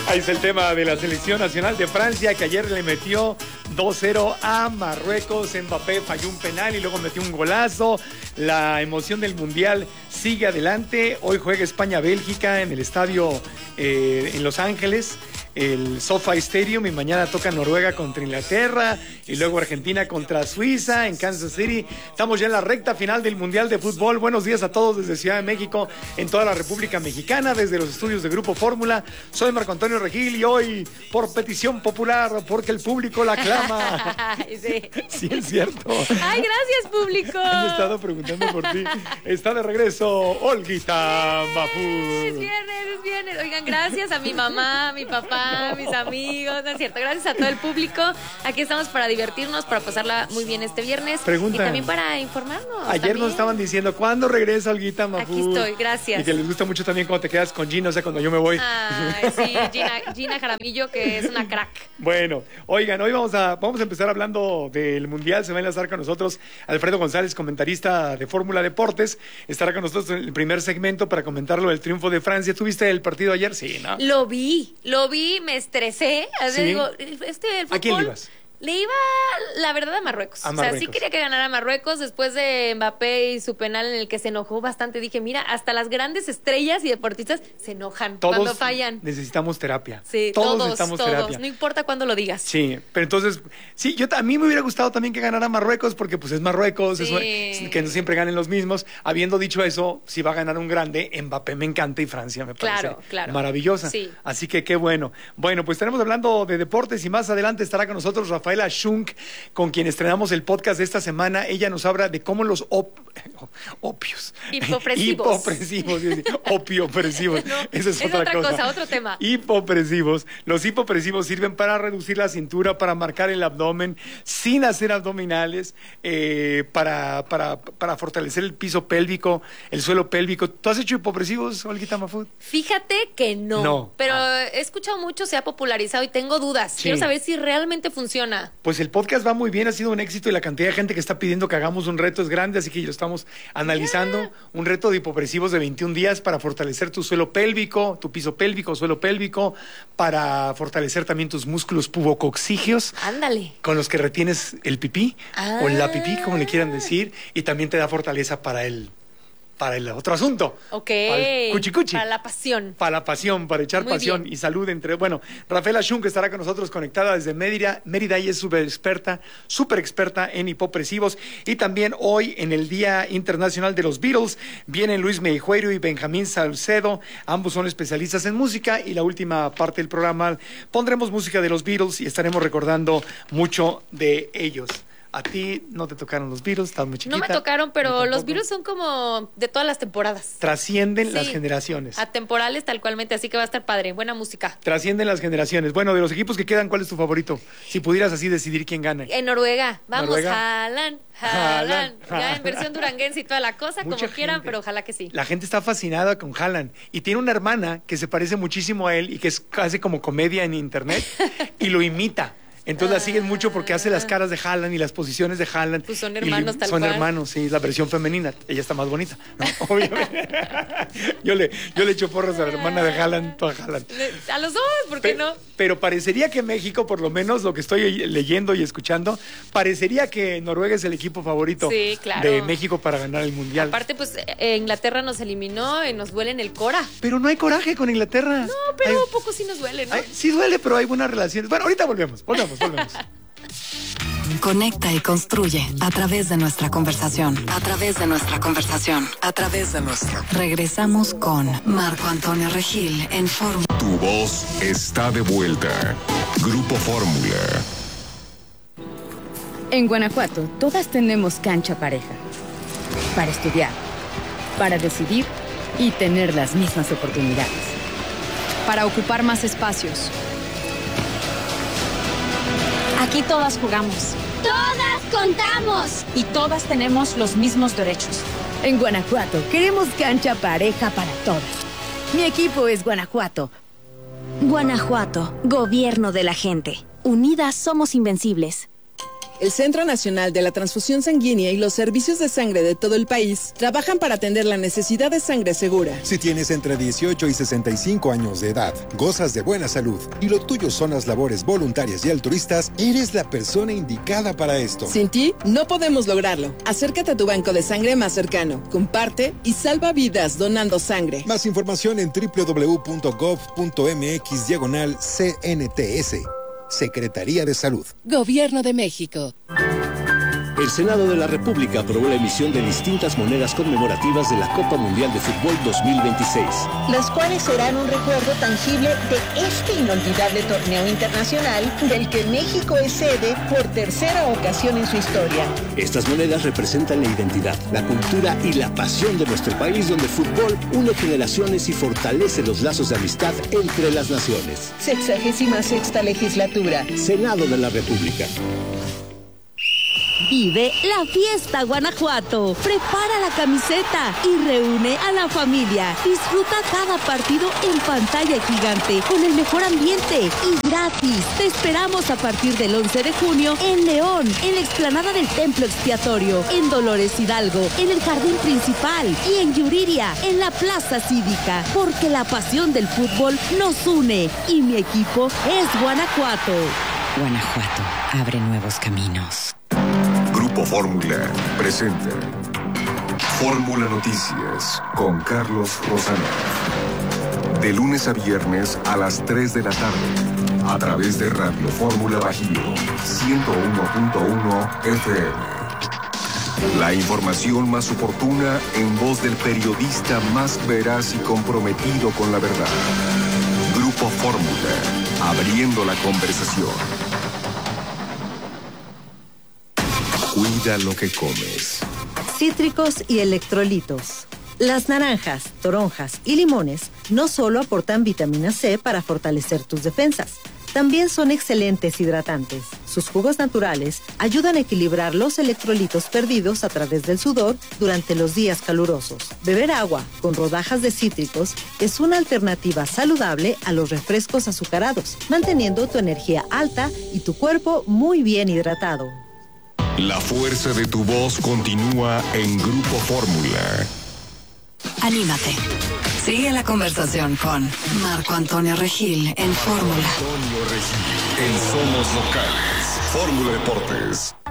Ahí es el tema de la selección nacional de Francia, que ayer le metió 2-0 a Marruecos. Mbappé falló un penal y luego metió un golazo. La emoción del Mundial sigue adelante. Hoy juega España-Bélgica en el estadio en Los Ángeles, el SoFi Stadium, y mañana toca Noruega contra Inglaterra y luego Argentina contra Suiza en Kansas City. Estamos ya en la recta final del Mundial de Fútbol. Buenos días a todos desde Ciudad de México, en toda la República Mexicana, desde los estudios de Grupo Fórmula. Soy Marco Antonio Regil y hoy, por petición popular, porque el público la aclama. Sí. Sí, es cierto. Ay, gracias, público. Han estado preguntando por ti. Está de regreso Olguita Mafú. Es viernes. Oigan, gracias a mi mamá, a mi papá, a mis amigos, ¿no es cierto? Gracias a todo el público. Aquí estamos para divertirnos, para pasarla muy bien este viernes. Preguntan. Y también para informarnos. Ayer también nos estaban diciendo, ¿cuándo regresa Olguita Mafú? Aquí estoy, gracias. Y que les gusta mucho también cuando te quedas con Gina, o sea, cuando yo me voy. Ay, sí, Gina Jaramillo, que es una crack. Bueno, oigan, hoy vamos a empezar hablando del Mundial. Se va a enlazar con nosotros Alfredo González, comentarista de Fórmula Deportes. Estará con nosotros en el primer segmento para comentarlo del triunfo de Francia. ¿Tuviste el partido ayer? Sí, ¿no? Lo vi, me estresé. ¿Sí? Digo, el fútbol, ¿A quién le ibas? Le iba, la verdad, a Marruecos. A Marruecos. O sea, sí quería que ganara Marruecos después de Mbappé y su penal en el que se enojó bastante. Dije, mira, hasta las grandes estrellas y deportistas se enojan cuando fallan. Necesitamos terapia. Sí, todos necesitamos terapia. No importa cuándo lo digas. Sí, pero entonces, sí, a mí me hubiera gustado también que ganara Marruecos, porque pues es Marruecos, Sí. que no siempre ganen los mismos. Habiendo dicho eso, si va a ganar un grande, Mbappé me encanta y Francia me parece Claro. maravillosa. Sí. Así que qué bueno. Bueno, pues estaremos hablando de deportes y más adelante estará con nosotros Rafaela Schunk, con quien estrenamos el podcast de esta semana. Ella nos habla de cómo los opios. Hipopresivos. Opiopresivos. No, Esa es otra cosa. Otro tema. Hipopresivos. Los hipopresivos sirven para reducir la cintura, para marcar el abdomen sin hacer abdominales, para fortalecer el piso pélvico, el suelo pélvico. ¿Tú has hecho hipopresivos, Olguita Mafú? Fíjate que no. Pero he escuchado mucho, se ha popularizado y tengo dudas. Sí. Quiero saber si realmente funciona. Pues el podcast va muy bien, ha sido un éxito y la cantidad de gente que está pidiendo que hagamos un reto es grande, así que lo estamos analizando. Un reto de hipopresivos de 21 días para fortalecer tu suelo pélvico, tu piso pélvico, suelo pélvico, para fortalecer también tus músculos pubococcígeos. Ándale. Con los que retienes el pipí o la pipí, como le quieran decir, y también te da fortaleza para el otro asunto. Ok. Para el cuchicuchi. Para la pasión. Para la pasión, para echar Muy pasión bien. y salud entre... Bueno, Rafaela Schunk estará con nosotros conectada desde Mérida y es súper experta en hipopresivos. Y también hoy, en el Día Internacional de los Beatles, vienen Luis Meijueiro y Benjamín Salcedo. Ambos son especialistas en música y la última parte del programa pondremos música de los Beatles y estaremos recordando mucho de ellos. A ti no te tocaron los Beatles, estás muy chiquita. No me tocaron, pero Yo los tampoco. Beatles son como de todas las temporadas. Trascienden las Sí. generaciones. Atemporales tal cualmente, así que va a estar padre. Buena música. Trascienden las generaciones. Bueno, de los equipos que quedan, ¿cuál es tu favorito? Si pudieras así decidir quién gana. En Noruega. Vamos, Noruega. Haaland. Haaland. Ya en versión duranguense y toda la cosa, Mucha como quieran, gente. pero ojalá que sí. La gente está fascinada con Haaland y tiene una hermana que se parece muchísimo a él y que hace como comedia en internet y lo imita. Entonces la siguen mucho porque hace las caras de Haaland y las posiciones de Haaland. Pues son hermanos, tal Son cual. hermanos, sí, la versión femenina. Ella está más bonita, ¿no? Obviamente. yo le echo porras a la hermana de Haaland, tú a Haaland. A los dos, ¿por qué no? Pero parecería que México, por lo menos lo que estoy leyendo y escuchando, parecería que Noruega es el equipo favorito Sí, claro. de México para ganar el Mundial. Aparte, pues Inglaterra nos eliminó y nos duele en el Cora. Pero no hay coraje con Inglaterra. No, pero un poco sí nos duele, ¿no? Sí duele, pero hay buenas relaciones. Bueno, ahorita volvemos. Conecta y construye a través de nuestra conversación. Regresamos con Marco Antonio Regil en Fórmula. Tu voz está de vuelta. Grupo Fórmula. En Guanajuato, todas tenemos cancha pareja. Para estudiar, para decidir y tener las mismas oportunidades. Para ocupar más espacios. Aquí todas jugamos. ¡Todas contamos! Y todas tenemos los mismos derechos. En Guanajuato, queremos cancha pareja para todas. Mi equipo es Guanajuato. Guanajuato, gobierno de la gente. Unidas somos invencibles. El Centro Nacional de la Transfusión Sanguínea y los servicios de sangre de todo el país trabajan para atender la necesidad de sangre segura. Si tienes entre 18 y 65 años de edad, gozas de buena salud y lo tuyo son las labores voluntarias y altruistas, eres la persona indicada para esto. Sin ti, no podemos lograrlo. Acércate a tu banco de sangre más cercano, comparte y salva vidas donando sangre. Más información en www.gov.mx/CNTS. Secretaría de Salud. Gobierno de México. El Senado de la República aprobó la emisión de distintas monedas conmemorativas de la Copa Mundial de Fútbol 2026. Las cuales serán un recuerdo tangible de este inolvidable torneo internacional del que México es sede por tercera ocasión en su historia. Estas monedas representan la identidad, la cultura y la pasión de nuestro país, donde el fútbol une generaciones y fortalece los lazos de amistad entre las naciones. 66ª legislatura. Senado de la República. Vive la fiesta Guanajuato. Prepara la camiseta y reúne a la familia. Disfruta cada partido en pantalla gigante con el mejor ambiente y gratis. Te esperamos a partir del 11 de junio en León, en la explanada del Templo Expiatorio, en Dolores Hidalgo, en el Jardín Principal y en Yuriria, en la Plaza Cívica. Porque la pasión del fútbol nos une y mi equipo es Guanajuato. Guanajuato abre nuevos caminos. Grupo Fórmula presenta Fórmula Noticias con Carlos Rosano. De lunes a viernes a las 3 de la tarde a través de Radio Fórmula Bajío 101.1 FM. La información más oportuna en voz del periodista más veraz y comprometido con la verdad. Grupo Fórmula, abriendo la conversación. Cuida lo que comes. Cítricos y electrolitos. Las naranjas, toronjas y limones no solo aportan vitamina C para fortalecer tus defensas, también son excelentes hidratantes. Sus jugos naturales ayudan a equilibrar los electrolitos perdidos a través del sudor durante los días calurosos. Beber agua con rodajas de cítricos es una alternativa saludable a los refrescos azucarados, manteniendo tu energía alta y tu cuerpo muy bien hidratado. La fuerza de tu voz continúa en Grupo Fórmula. Anímate. Sigue la conversación con Marco Antonio Regil en Fórmula. Antonio Regil en Somos Locales. Fórmula Deportes.